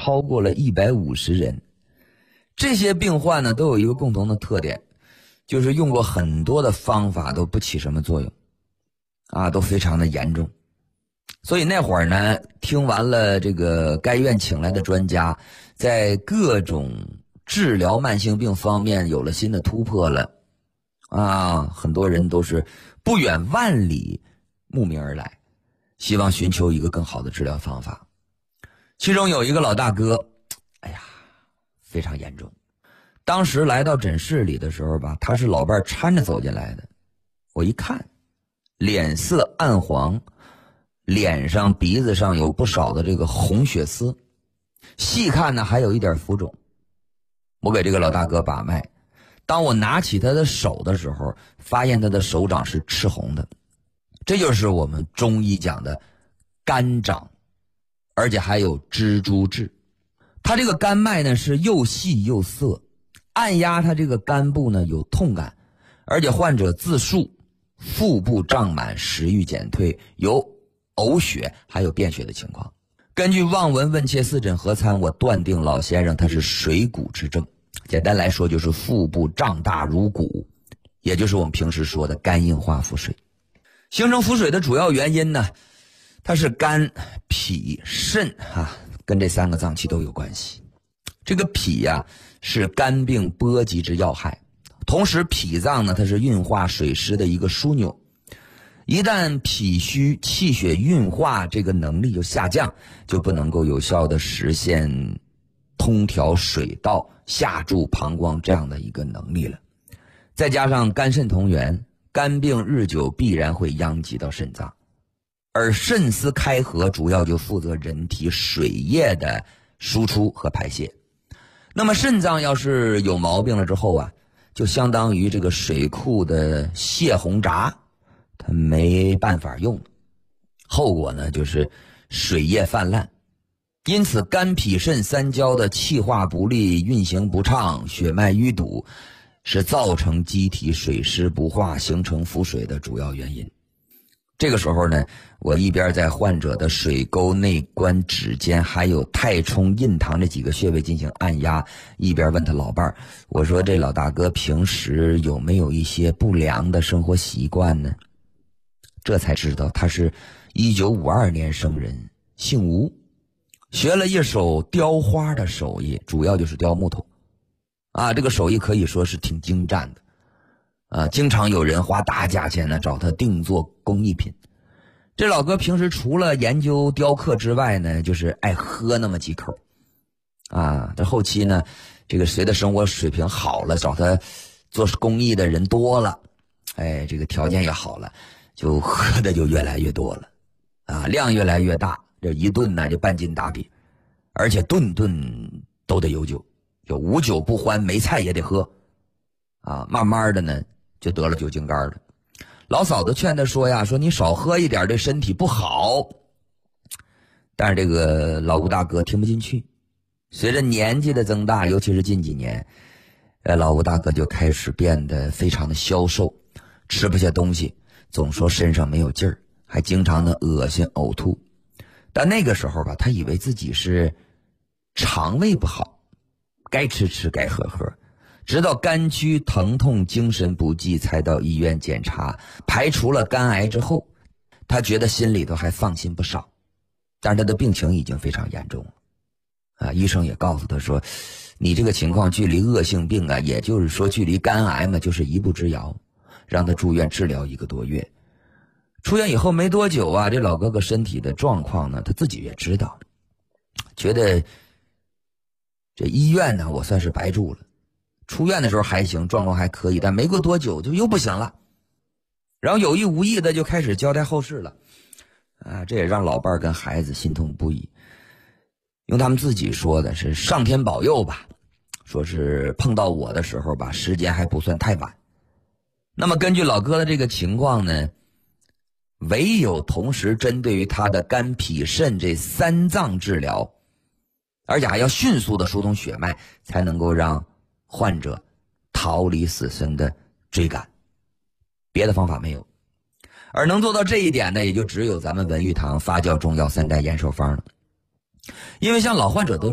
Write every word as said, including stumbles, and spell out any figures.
超过了一百五十人。这些病患呢都有一个共同的特点，就是用过很多的方法都不起什么作用啊，都非常的严重。所以那会儿呢，听完了这个该院请来的专家在各种治疗慢性病方面有了新的突破了啊，很多人都是不远万里慕名而来，希望寻求一个更好的治疗方法。其中有一个老大哥，哎呀非常严重。当时来到诊室里的时候吧，他是老伴搀着走进来的。我一看，脸色暗黄，脸上鼻子上有不少的这个红血丝，细看呢还有一点浮肿。我给这个老大哥把脉，当我拿起他的手的时候，发现他的手掌是赤红的，这就是我们中医讲的肝掌，而且还有蜘蛛痣。他这个肝脉呢是又细又涩，按压他这个肝部呢有痛感，而且患者自述腹部胀满，食欲减退，有呕血还有便血的情况。根据望闻问切四诊合参，我断定老先生他是水谷之症，简单来说就是腹部胀大如鼓，也就是我们平时说的肝硬化腹水。形成腹水的主要原因呢，它是肝、脾、肾啊，跟这三个脏器都有关系。这个脾呀、啊、是肝病波及之要害，同时脾脏呢它是运化水湿的一个枢纽。一旦脾虚，气血运化这个能力就下降，就不能够有效的实现通调水道、下注膀胱这样的一个能力了。再加上肝肾同源，肝病日久必然会殃及到肾脏，而肾丝开合主要就负责人体水液的输出和排泄。那么肾脏要是有毛病了之后啊，就相当于这个水库的泄洪闸，它没办法用，后果呢就是水液泛滥。因此肝脾肾三焦的气化不利、运行不畅、血脉淤堵，是造成机体水湿不化形成腹水的主要原因。这个时候呢，我一边在患者的水沟、内关、指尖还有太冲、印堂这几个穴位进行按压，一边问他老伴儿，我说这老大哥平时有没有一些不良的生活习惯呢？这才知道他是一九五二年生人，姓吴，学了一手雕花的手艺，主要就是雕木头啊，这个手艺可以说是挺精湛的啊，经常有人花大价钱呢找他定做工艺品。这老哥平时除了研究雕刻之外呢，就是爱喝那么几口啊。这后期呢，这个随着生活水平好了，找他做工艺的人多了，哎，这个条件也好了，就喝的就越来越多了啊，量越来越大，这一顿呢就半斤大饼，而且顿顿都得有酒，就无酒不欢，没菜也得喝啊。慢慢的呢就得了酒精肝了。老嫂子劝他说呀，说你少喝一点对身体不好，但是这个老吴大哥听不进去。随着年纪的增大，尤其是近几年，呃，老吴大哥就开始变得非常的消瘦，吃不下东西，总说身上没有劲儿，还经常的恶心呕吐。但那个时候吧，他以为自己是肠胃不好，该吃吃该喝喝，直到肝区疼痛精神不济才到医院检查，排除了肝癌之后，他觉得心里头还放心不少。但是他的病情已经非常严重了啊，医生也告诉他说，你这个情况距离恶性病啊，也就是说距离肝癌嘛，就是一步之遥，让他住院治疗一个多月。出院以后没多久啊，这老哥哥身体的状况呢，他自己也知道，觉得这医院呢我算是白住了。出院的时候还行，状况还可以，但没过多久就又不行了，然后有意无意的就开始交代后事了啊，这也让老伴儿跟孩子心痛不已。用他们自己说的是上天保佑吧，说是碰到我的时候吧，时间还不算太晚。那么根据老哥的这个情况呢，唯有同时针对于他的肝脾肾这三脏治疗，而且还要迅速的疏通血脉，才能够让患者逃离死神的追赶，别的方法没有。而能做到这一点呢，也就只有咱们文玉堂发酵中药三代延寿方了。因为像老患者都